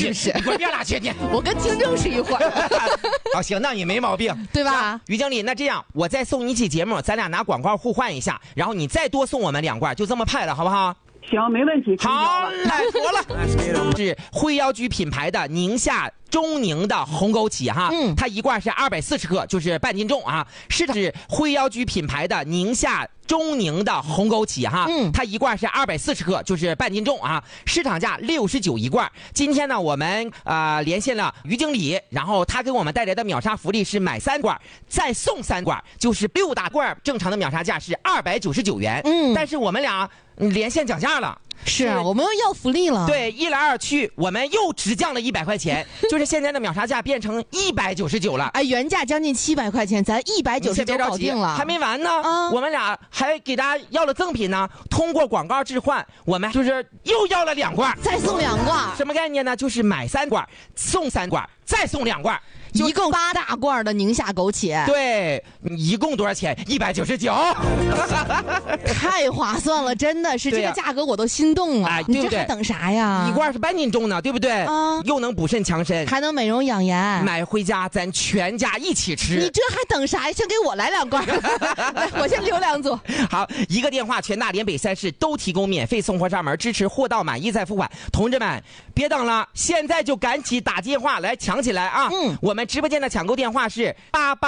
是不是？ 你给我别拉去你！ 我跟听众是一伙儿。 好，行，那你没毛病， 对吧？ 于经理，那这样我再送你一期节目，咱俩拿广告互换一下，然后你再多送我们2罐，就这么派了，好不好？ 行，没问题。 好嘞，妥了。是惠瑶居品牌的宁夏中宁的红枸杞哈，它一罐是240克，就是半斤重啊。是惠瑶居品牌的宁夏中宁的红枸杞哈，它一罐是240克，就是半斤重啊。市场价69一罐。今天呢，我们连线了于经理，然后他给我们带来的秒杀福利是买3罐再送3罐，就是6大罐，正常的秒杀价是299元。但是我们俩连线讲价了。 是啊，我们又要福利了。 对，一来二去，我们又直降了100块钱，就是现在的秒杀价变成199了。 哎，原价将近700块钱，咱199搞定了， 还没完呢。我们俩还给大家要了赠品呢，通过广告置换，我们就是又要了2罐， 再送2罐。 什么概念呢？就是买3罐送3罐，再送2罐。 一共8大罐的宁夏枸杞， 对，一共多少钱？199， 太划算了，真的是这个价格我都心动了。你这还等啥呀？ 一罐是半斤重呢，对不对？又能补肾强身， 还能美容养颜。 买回家咱全家一起吃。 你这还等啥呀？先给我来2罐，来，我先留2组。 好，一个电话，全大连北3市都提供免费送货上门，支持货到满意再付款。同志们，别等了，现在就赶紧打电话来抢起来啊！我们直播间的抢购电话是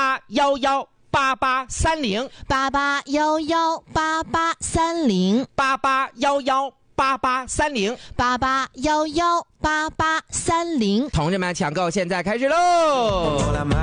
88118830 88118830 88118830 88118830。 同志们，抢购现在开始喽！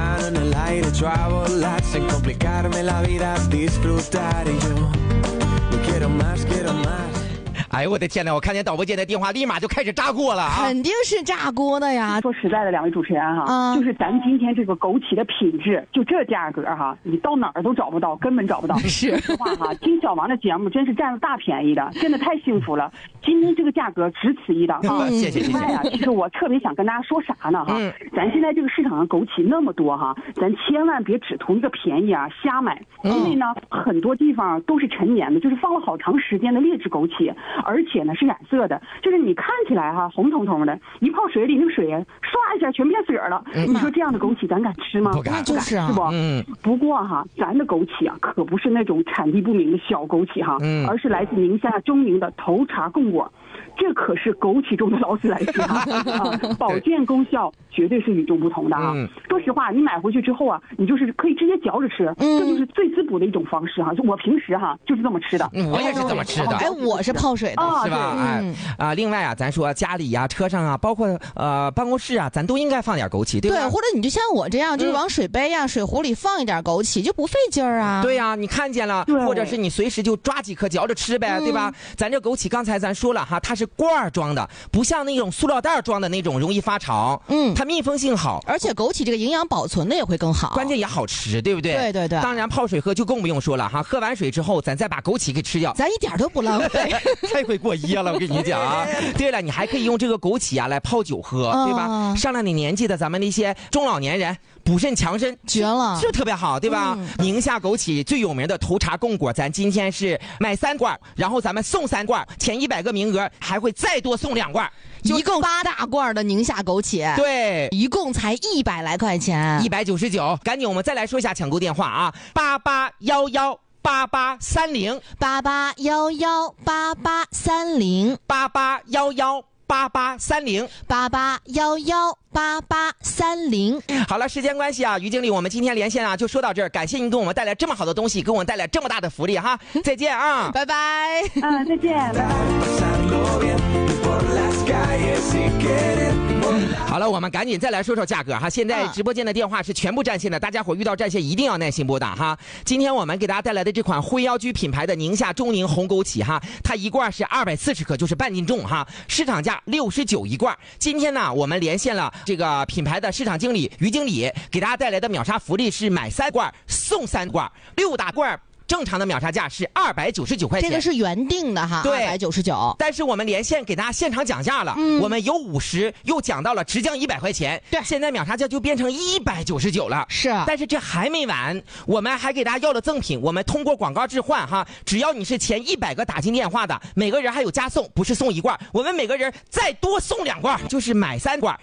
哎呦我的天哪！我看见导播间的电话立马就开始炸锅了啊！ 肯定是炸锅的呀！ 说实在的，2位主持人哈，就是咱今天这个枸杞的品质，就这价格哈，你到哪儿都找不到，根本找不到。 是实话哈，听小王的节目真是占了大便宜的，真的太幸福了。今天这个价格只此一档哈。 谢谢。 另外啊，其实我特别想跟大家说啥呢哈？咱现在这个市场上枸杞那么多哈，咱千万别只图一个便宜啊瞎买，因为呢很多地方都是陈年的，就是放了好长时间的劣质枸杞。而且呢是染色的，就是你看起来哈红彤彤的，一泡水里那个水唰一下全变色了。你说这样的枸杞咱敢吃吗？ 不敢， 就是啊， 是不？不过哈，咱的枸杞啊可不是那种产地不明的小枸杞哈，而是来自宁夏中宁的头茬贡果。这可是枸杞中的劳斯莱斯啊！保健功效绝对是与众不同的啊！说实话，你买回去之后啊，你就是可以直接嚼着吃，这就是最滋补的一种方式哈。就我平时哈就是这么吃的， 我也是这么吃的。 哎，我是泡水的， 是吧？另外啊，咱说家里呀、车上啊，包括办公室啊，咱都应该放点枸杞，对吧？ 对，或者你就像我这样，就是往水杯呀、水壶里放一点枸杞，就不费劲儿啊。 对呀，你看见了，或者是你随时就抓几颗嚼着吃呗，对吧？咱这枸杞刚才咱说了哈，它是罐装的，不像那种塑料袋装的那种容易发潮。它密封性好， 而且枸杞这个营养保存的也会更好， 关键也好吃，对不对？ 对。 当然泡水喝就更不用说了哈，喝完水之后咱再把枸杞给吃掉， 咱一点都不浪费， 太会过噎了，我跟你讲啊。对了，你还可以用这个枸杞啊来泡酒喝，对吧？上了你年纪的咱们那些中老年人补肾强身， 绝了， 是特别好，对吧？宁夏枸杞最有名的头茬贡果，咱今天是买3罐，然后咱们送3罐，前100个名额还会再多送2罐， 一共8大罐的宁夏枸杞， 对， 一共才100来块钱 ，199。赶紧我们再来说一下抢购电话啊，88118830 88118830 88118830 88118830。 好了，时间关系啊，于经理，我们今天连线啊就说到这儿，感谢您给我们带来这么好的东西，给我们带来这么大的福利哈，再见啊， 拜拜， 再见。 好了，我们赶紧再来说说价格哈。现在直播间的电话是全部占线的，大家伙遇到占线一定要耐心拨打哈。今天我们给大家带来的这款惠瑶居品牌的宁夏中宁红枸杞哈，它一罐是240克，就是半斤重哈，市场价69一罐。今天呢，我们连线了这个品牌的市场经理于经理，给大家带来的秒杀福利是买3罐送3罐，6大罐。正常的秒杀价是299块钱， 这个是原定的哈， 对 ，299。 但是我们连线给大家现场讲价了，我们由50又讲到了直降100块钱， 对， 现在秒杀价就变成199了。 是， 但是这还没完，我们还给大家要了赠品，我们通过广告置换哈，只要你是前100个打进电话的，每个人还有加送，不是送1罐，我们每个人再多送2罐，就是买3罐